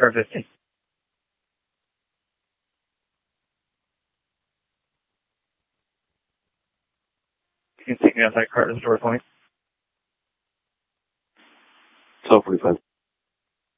car 15. You can take me outside car to the door 20. 12:45.